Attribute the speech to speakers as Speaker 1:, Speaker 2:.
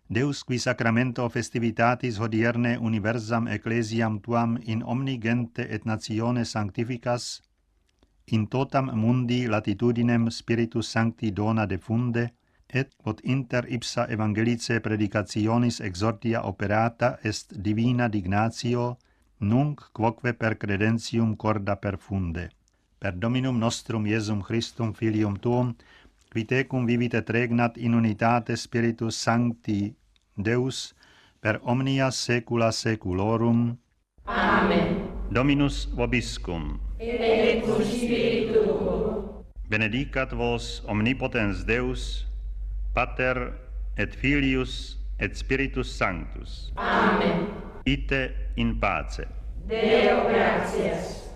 Speaker 1: Deus qui sacramento festivitatis hodierne universam ecclesiam tuam in omni gente et natione sanctificas, in totam mundi latitudinem Spiritus Sancti dona defunde, et quod inter ipsa evangelice predicationis exordia operata est divina dignatio, nunc quoque per credentium corda perfunde. Per Dominum nostrum Iesum Christum Filium tuum, qui tecum vivit et regnat in unitate Spiritus Sancti Deus, per omnia saecula saeculorum.
Speaker 2: Amen.
Speaker 1: Dominus vobiscum.
Speaker 2: Et cum spiritu tuo.
Speaker 1: Benedicat vos omnipotens Deus, Pater et Filius et Spiritus Sanctus.
Speaker 2: Amen.
Speaker 1: Ite in pace.
Speaker 2: Deo gratias.